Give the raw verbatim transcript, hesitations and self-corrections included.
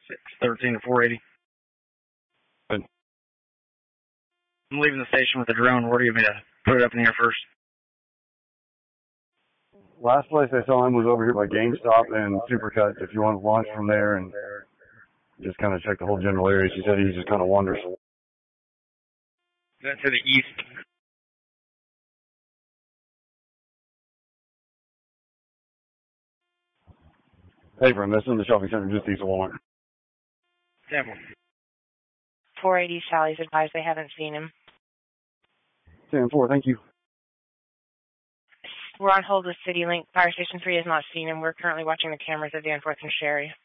six thirteen to four eighty. Good. I'm leaving the station with the drone. Where do you want me to put it up in the air first? Last place I saw him was over here by GameStop and Supercuts. If you want to launch from there and just kind of check the whole general area. She said he just kind of wanders. That's to the east. Hey, Brim, that's in the shopping center just east of Walmart. Sample. four eighty, Sally's advised they haven't seen him. ten four, thank you. We're on hold with CityLink. Fire Station three has not seen him. We're currently watching the cameras of Danforth and Sherry.